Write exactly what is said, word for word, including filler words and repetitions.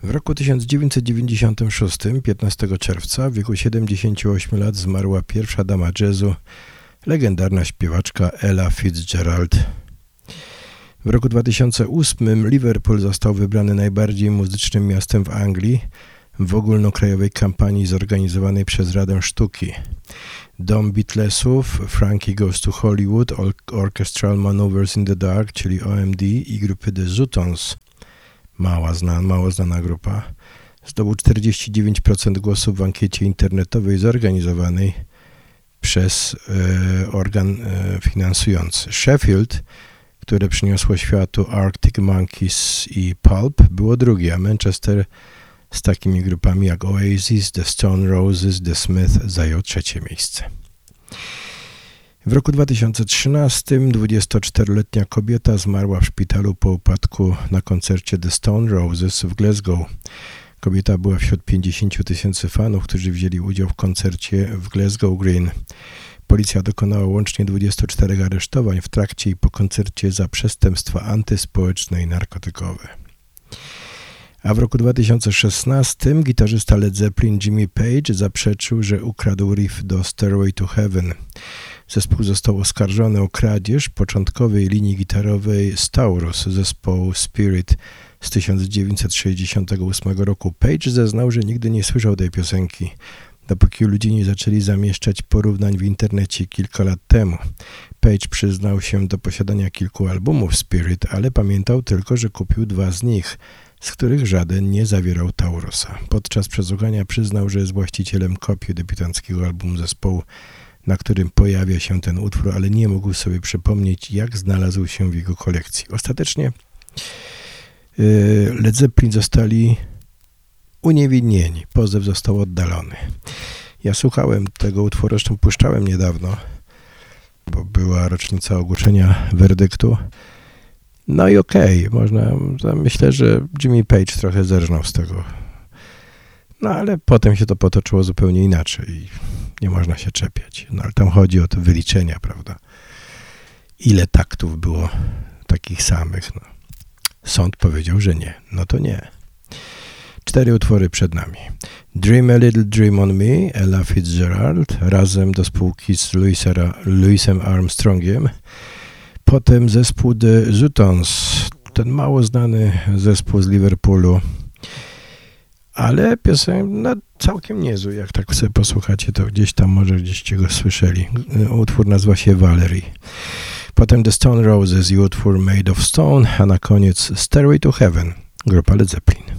W roku tysiąc dziewięćset dziewięćdziesiątym szóstym, piętnastego czerwca, w wieku siedemdziesięciu ośmiu lat zmarła pierwsza dama jazzu, legendarna śpiewaczka Ella Fitzgerald. W roku dwa tysiące ósmym Liverpool został wybrany najbardziej muzycznym miastem w Anglii w ogólnokrajowej kampanii zorganizowanej przez Radę Sztuki. Dom Beatlesów, Frankie Goes to Hollywood, Orchestral Manoeuvres in the Dark, czyli O M D, i grupy The Zootons, mała zna, mało znana grupa, zdobył czterdzieści dziewięć procent głosów w ankiecie internetowej zorganizowanej przez e, organ e, finansujący. Sheffield, które przyniosło światu Arctic Monkeys i Pulp, było drugie, a Manchester z takimi grupami jak Oasis, The Stone Roses, The Smiths zajął trzecie miejsce. W roku dwa tysiące trzynastym dwudziestoczteroletnia kobieta zmarła w szpitalu po upadku na koncercie The Stone Roses w Glasgow. Kobieta była wśród pięćdziesięciu tysięcy fanów, którzy wzięli udział w koncercie w Glasgow Green. Policja dokonała łącznie dwudziestu czterech aresztowań w trakcie i po koncercie za przestępstwa antyspołeczne i narkotykowe. A w roku dwa tysiące szesnastym gitarzysta Led Zeppelin Jimmy Page zaprzeczył, że ukradł riff do Stairway to Heaven. Zespół został oskarżony o kradzież początkowej linii gitarowej z Taurus zespołu Spirit z tysiąc dziewięćset sześćdziesiątego ósmego roku. Page zeznał, że nigdy nie słyszał tej piosenki, dopóki ludzie nie zaczęli zamieszczać porównań w internecie kilka lat temu. Page przyznał się do posiadania kilku albumów Spirit, ale pamiętał tylko, że kupił dwa z nich, z których żaden nie zawierał Taurusa. Podczas przesłuchania przyznał, że jest właścicielem kopii debiutanckiego albumu zespołu, na którym pojawia się ten utwór, ale nie mógł sobie przypomnieć, jak znalazł się w jego kolekcji. Ostatecznie yy, Led Zeppelin zostali uniewinnieni. Pozew został oddalony. Ja słuchałem tego utworu, zresztą puszczałem niedawno, bo była rocznica ogłoszenia werdyktu. No i okej, okay, można, myślę, że Jimmy Page trochę zerżnął z tego. No ale potem się to potoczyło zupełnie inaczej i nie można się czepiać. No ale tam chodzi o te wyliczenia, prawda? Ile taktów było takich samych? No. Sąd powiedział, że nie. No to nie. Cztery utwory przed nami. Dream a Little Dream on Me, Ella Fitzgerald, razem do spółki z Louisera, Louisem Armstrongiem. Potem zespół The Zootons, ten mało znany zespół z Liverpoolu, ale piosenka no, całkiem niezły, jak tak sobie posłuchacie, to gdzieś tam może gdzieście go słyszeli. Utwór nazywa się Valerie. Potem The Stone Roses i utwór Made of Stone, a na koniec Stairway to Heaven, grupa Led Zeppelin.